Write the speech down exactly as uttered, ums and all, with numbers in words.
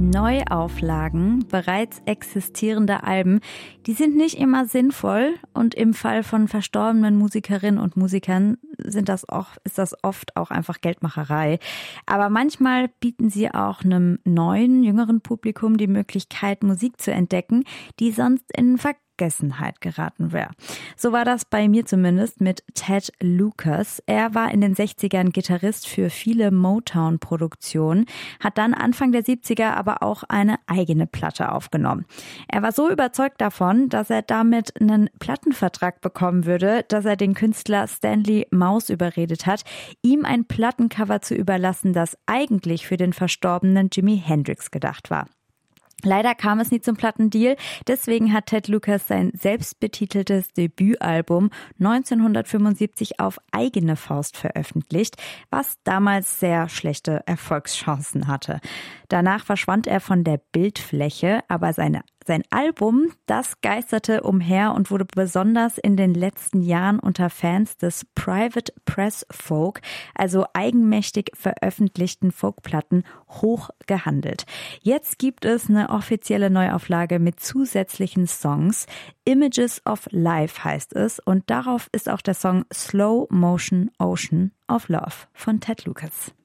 Neuauflagen bereits existierender Alben, die sind nicht immer sinnvoll und im Fall von verstorbenen Musikerinnen und Musikern sind das auch, ist das oft auch einfach Geldmacherei. Aber manchmal bieten sie auch einem neuen, jüngeren Publikum die Möglichkeit, Musik zu entdecken, die sonst in Vergessenheit geraten wäre. So war das bei mir zumindest mit Ted Lucas. Er war in den sechzigern Gitarrist für viele Motown-Produktionen, hat dann Anfang der siebziger aber auch eine eigene Platte aufgenommen. Er war so überzeugt davon, dass er damit einen Plattenvertrag bekommen würde, dass er den Künstler Stanley Mouse überredet hat, ihm ein Plattencover zu überlassen, das eigentlich für den verstorbenen Jimi Hendrix gedacht war. Leider kam es nie zum Plattendeal, deswegen hat Ted Lucas sein selbstbetiteltes Debütalbum neunzehnhundertfünfundsiebzig auf eigene Faust veröffentlicht, was damals sehr schlechte Erfolgschancen hatte. Danach verschwand er von der Bildfläche, aber seine Sein Album, das geisterte umher und wurde besonders in den letzten Jahren unter Fans des Private Press Folk, also eigenmächtig veröffentlichten Folkplatten, hoch gehandelt. Jetzt gibt es eine offizielle Neuauflage mit zusätzlichen Songs. Images of Life heißt es und darauf ist auch der Song Slow Motion Ocean of Love von Ted Lucas.